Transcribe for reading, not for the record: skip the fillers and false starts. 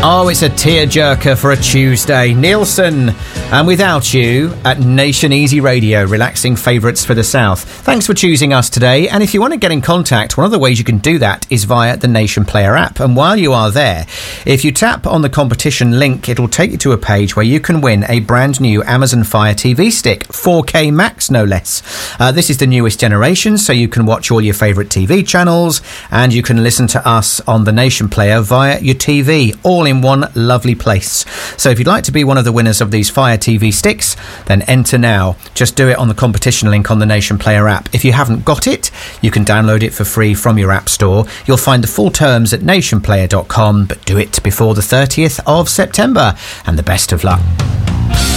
Oh, it's a tearjerker for a Tuesday. Nielsen, and Without You at Nation Easy Radio, relaxing favourites for the South. Thanks for choosing us today. And if you want to get in contact, one of the ways you can do that is via the Nation Player app. And while you are there, if you tap on the competition link, it'll take you to a page where you can win a brand new Amazon Fire TV stick, 4K Max no less. This is the newest generation, so you can watch all your favourite TV channels and you can listen to us on the Nation Player via your TV, all in one lovely place. So if you'd like to be one of the winners of these Fire TV sticks, then enter now. Just do it on the competition link on the Nation Player app. If you haven't got it, you can download it for free from your app store. You'll find the full terms at nationplayer.com, but do it before the 30th of September. And the best of luck.